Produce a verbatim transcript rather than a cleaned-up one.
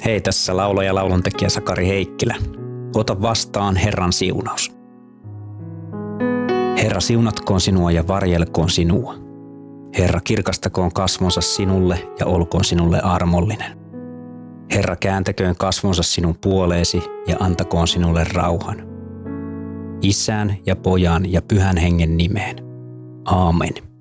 Hei, tässä laulaja ja lauluntekijä Sakari Heikkilä. Ota vastaan Herran siunaus. Herra siunatkoon sinua ja varjelkoon sinua. Herra kirkastakoon kasvonsa sinulle ja olkoon sinulle armollinen. Herra kääntäköön kasvonsa sinun puoleesi ja antakoon sinulle rauhan. Isän ja Pojan ja Pyhän Hengen nimeen. Aamen.